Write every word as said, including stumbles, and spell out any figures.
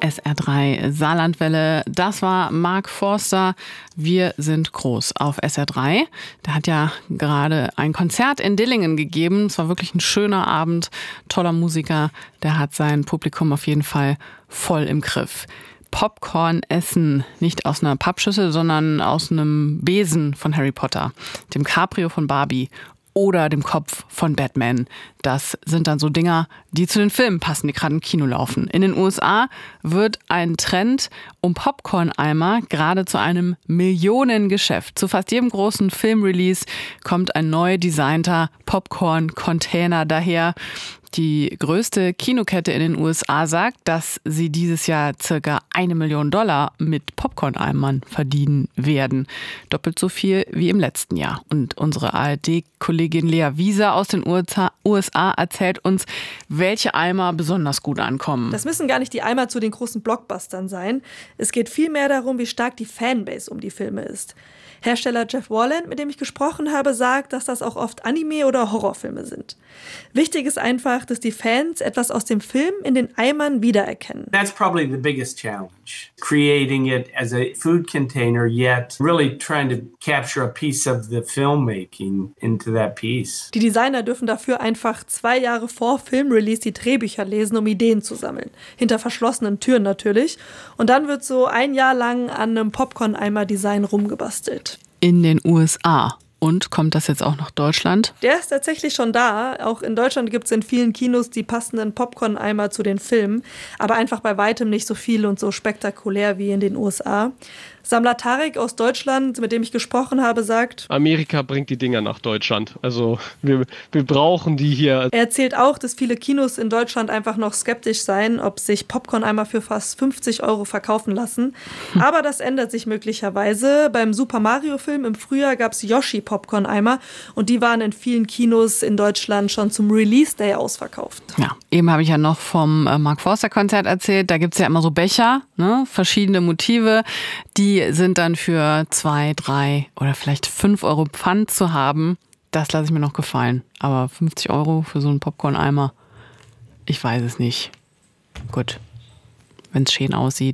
S R drei Saarlandwelle. Das war Mark Forster. Wir sind groß auf S R drei. Der hat ja gerade ein Konzert in Dillingen gegeben. Es war wirklich ein schöner Abend. Toller Musiker. Der hat sein Publikum auf jeden Fall voll im Griff. Popcorn essen, nicht aus einer Pappschüssel, sondern aus einem Besen von Harry Potter, dem Cabrio von Barbie oder dem Kopf von Batman. Das sind dann so Dinger, die zu den Filmen passen, die gerade im Kino laufen. In den U S A wird ein Trend um Popcorn-Eimer gerade zu einem Millionengeschäft. Zu fast jedem großen Filmrelease kommt ein neu designter Popcorn-Container daher. Die größte Kinokette in den U S A sagt, dass sie dieses Jahr circa eine Million Dollar mit Popcorn-Eimern verdienen werden. Doppelt so viel wie im letzten Jahr. Und unsere A R D-Kollegin Lea Wieser aus den U S A erzählt uns, welche Eimer besonders gut ankommen. Das müssen gar nicht die Eimer zu den großen Blockbustern sein. Es geht vielmehr darum, wie stark die Fanbase um die Filme ist. Hersteller Jeff Warland, mit dem ich gesprochen habe, sagt, dass das auch oft Anime- oder Horrorfilme sind. Wichtig ist einfach, dass die Fans etwas aus dem Film in den Eimern wiedererkennen. That's probably the biggest challenge. Creating it as a food container, yet really trying to capture a piece of the filmmaking into that piece. Die Designer dürfen dafür einfach zwei Jahre vor Filmrelease die Drehbücher lesen, um Ideen zu sammeln. Hinter verschlossenen Türen natürlich. Und dann wird so ein Jahr lang an einem Popcorn-Eimer-Design rumgebastelt. In den U S A. Und kommt das jetzt auch nach Deutschland? Der ist tatsächlich schon da. Auch in Deutschland gibt es in vielen Kinos die passenden Popcorn-Eimer zu den Filmen. Aber einfach bei weitem nicht so viel und so spektakulär wie in den U S A. Sammler Tarek aus Deutschland, mit dem ich gesprochen habe, sagt: Amerika bringt die Dinger nach Deutschland. Also wir, wir brauchen die hier. Er erzählt auch, dass viele Kinos in Deutschland einfach noch skeptisch seien, ob sich Popcorn-Eimer für fast fünfzig Euro verkaufen lassen. Aber das ändert sich möglicherweise. Beim Super Mario-Film im Frühjahr gab es Yoshi-Popcorn-Eimer und die waren in vielen Kinos in Deutschland schon zum Release-Day ausverkauft. Ja, eben habe ich ja noch vom äh, Mark Forster-Konzert erzählt. Da gibt es ja immer so Becher, ne? Verschiedene Motive, die sind dann für zwei, drei oder vielleicht fünf Euro Pfand zu haben. Das lasse ich mir noch gefallen. Aber fünfzig Euro für so einen Popcorn-Eimer, ich weiß es nicht. Gut, wenn es schön aussieht.